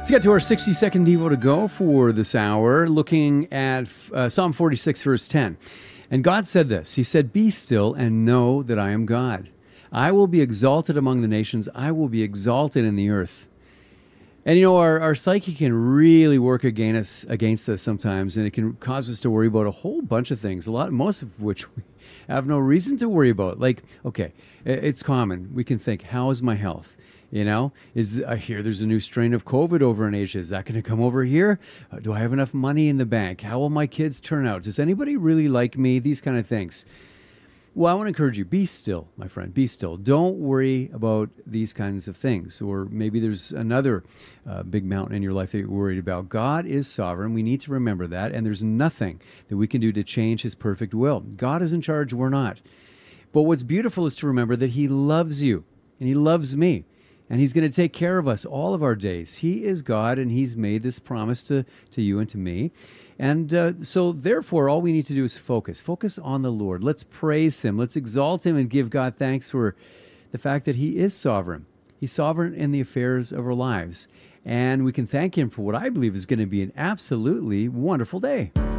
Let's get to our 60-second Devo to go for this hour, looking at Psalm 46, verse 10. And God said this. He said, "Be still and know that I am God. I will be exalted among the nations. I will be exalted in the earth." And our psyche can really work against us sometimes, and it can cause us to worry about a whole bunch of things, most of which we have no reason to worry about. Like, okay, it's common. We can think, how is my health? I hear there's a new strain of COVID over in Asia. Is that going to come over here? Do I have enough money in the bank? How will my kids turn out? Does anybody really like me? These kind of things. Well, I want to encourage you, be still, my friend, be still. Don't worry about these kinds of things. Or maybe there's another big mountain in your life that you're worried about. God is sovereign. We need to remember that. And there's nothing that we can do to change his perfect will. God is in charge. We're not. But what's beautiful is to remember that he loves you and he loves me. And he's going to take care of us all of our days. He is God, and he's made this promise to you and to me. And so therefore, all we need to do is focus. Focus on the Lord. Let's praise him. Let's exalt him and give God thanks for the fact that he is sovereign. He's sovereign in the affairs of our lives. And we can thank him for what I believe is going to be an absolutely wonderful day.